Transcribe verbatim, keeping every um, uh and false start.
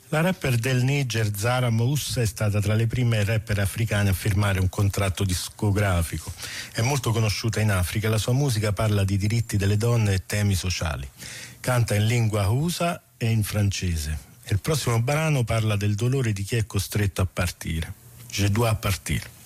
La rapper del Niger Zara Moussa è stata tra le prime rapper africane a firmare un contratto discografico. È molto conosciuta in Africa e la sua musica parla di diritti delle donne e temi sociali. Canta in lingua hausa e in francese. E il prossimo brano parla del dolore di chi è costretto a partire. Je dois partir.